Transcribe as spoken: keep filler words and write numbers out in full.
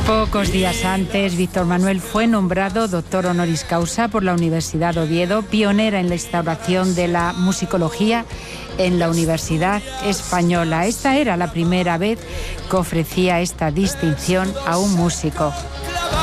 Pocos días antes, Víctor Manuel fue nombrado doctor honoris causa por la Universidad de Oviedo, pionera en la instauración de la musicología en la Universidad Española. Esta era la primera vez que ofrecía esta distinción a un músico.